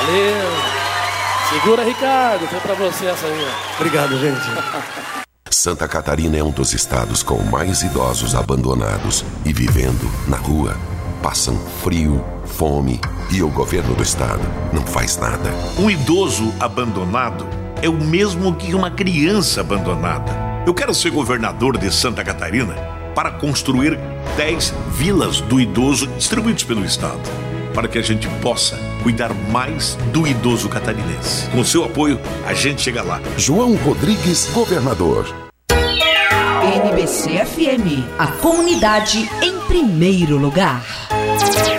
Valeu. Segura, Ricardo. Foi pra você essa aí. Obrigado, gente. Santa Catarina é um dos estados com mais idosos abandonados e vivendo na rua. Passam frio, fome e o governo do estado não faz nada. Um idoso abandonado é o mesmo que uma criança abandonada. Eu quero ser governador de Santa Catarina para construir 10 vilas do idoso distribuídos pelo estado, para que a gente possa cuidar mais do idoso catarinense. Com o seu apoio, a gente chega lá. João Rodrigues, governador. NBC FM, a comunidade em primeiro lugar.